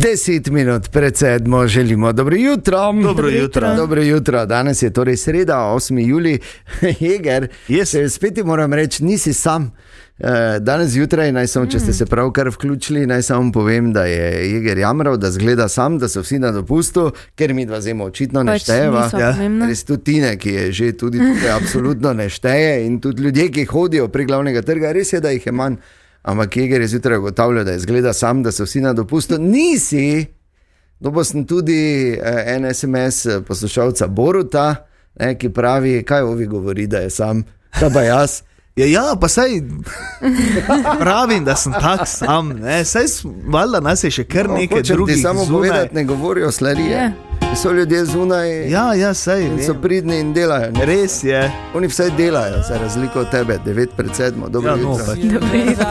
10 minut pred 7 želimo dobro jutro. Dobro jutro. Danes je torej sreda, 8. julij. Jeger, spet ti moram reči, nisi sam. Danes zjutraj, če ste se pravkar vključili, naj samo povem, da je Jeger jamral, da zgleda sam, da so vsi na dopustu, ker mi dva zemo očitno ne štejeva. Res tudi Tine, ki je že tudi tukaj, absolutno ne šteje, in tudi ljudje, ki hodijo pri glavnega trga, res je, da jih je manj. Ampak Jeger je zjutraj ugotavljal, da je zgleda sam, da so vsi na dopustu. Nisi! Dobil sem tudi en SMS poslušalca Boruta, ki pravi, kaj ovi govori, da je sam, kaj pa jaz. Ja, pa saj pravim, da sem tak sam, saj valjda nas je še kar nekaj drugih ti samo zunaj. Povedati, ne govorijo slarije. So ljudje zunaj, saj, in so pridni in delajo. Res je. Oni vsaj delajo, za razliko od tebe, 9 pred 7, dobro jutro. Dobro jutro.